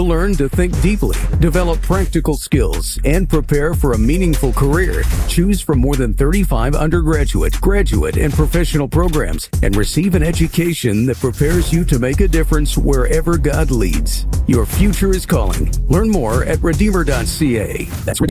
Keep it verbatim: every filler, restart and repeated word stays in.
You'll learn to think deeply, develop practical skills, and prepare for a meaningful career. Choose from more than thirty-five undergraduate, graduate, and professional programs and receive an education that prepares you to make a difference wherever God leads. Your future is calling. Learn more at redeemer dot c a. That's